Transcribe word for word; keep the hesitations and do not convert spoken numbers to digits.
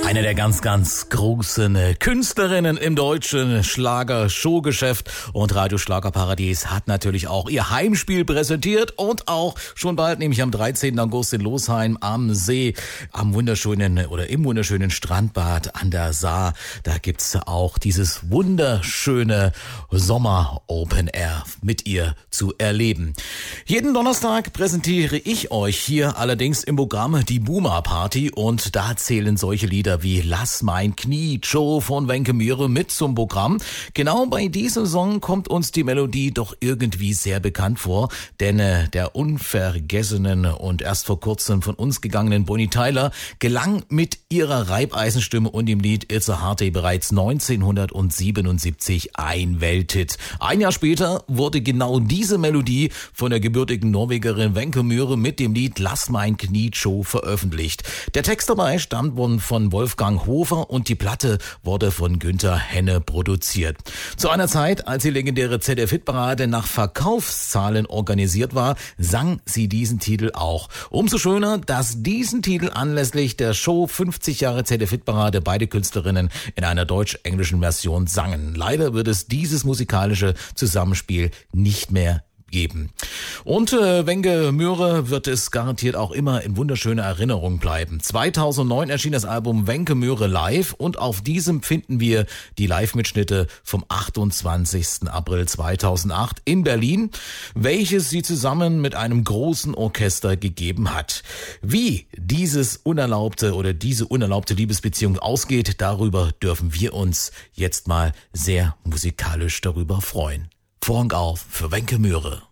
Eine der ganz, ganz großen Künstlerinnen im deutschen Schlager-Showgeschäft, und Radio Schlagerparadies hat natürlich auch ihr Heimspiel präsentiert und auch schon bald, nämlich am dreizehnten August in Losheim am See, am wunderschönen oder im wunderschönen Strandbad an der Saar. Da gibt's auch dieses wunderschöne Sommer-Open Air mit ihr zu erleben. Jeden Donnerstag präsentiere ich euch hier allerdings im Programm die Boomer Party, und da zählen solche Lieder wie Lass mein Knie, Joe von Wenke Myhre mit zum Programm. Genau bei diesem Song kommt uns die Melodie doch irgendwie sehr bekannt vor, denn äh, der unvergessenen und erst vor kurzem von uns gegangenen Bonnie Tyler gelang mit ihrer Reibeisenstimme und dem Lied It's a Hard Day bereits neunzehnhundertsiebenundsiebzig ein Welthit. Ein Jahr später wurde genau diese Melodie von der gebürtigen Norwegerin Wenke Myhre mit dem Lied Lass mein Knie, Joe veröffentlicht. Der Text dabei stammt von Wolfgang Hofer und die Platte wurde von Günther Henne produziert. Zu einer Zeit, als die legendäre Z D F-Hitparade nach Verkaufszahlen organisiert war, sang sie diesen Titel auch. Umso schöner, dass diesen Titel anlässlich der Show fünfzig Jahre Z D F-Hitparade beide Künstlerinnen in einer deutsch-englischen Version sangen. Leider wird es dieses musikalische Zusammenspiel nicht mehr geben. Und äh, Wenke Myhre wird es garantiert auch immer in wunderschöner Erinnerung bleiben. zweitausendneun erschien das Album Wenke Myhre Live, und auf diesem finden wir die Live-Mitschnitte vom achtundzwanzigsten April zweitausendacht in Berlin, welches sie zusammen mit einem großen Orchester gegeben hat. Wie dieses unerlaubte oder diese unerlaubte Liebesbeziehung ausgeht, darüber dürfen wir uns jetzt mal sehr musikalisch darüber freuen. Vorhang auf für Wenke Myhre.